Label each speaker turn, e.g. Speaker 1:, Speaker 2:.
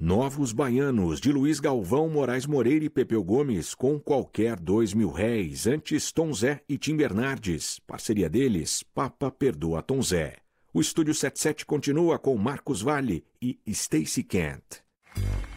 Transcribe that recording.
Speaker 1: Novos Baianos, de Luiz Galvão, Moraes Moreira e Pepeu Gomes, com qualquer R$ 2.000. Antes, Tom Zé e Tim Bernardes. Parceria deles, Papa Perdoa Tom Zé. O Estúdio 77 continua com Marcos Valle e Stacey Kent.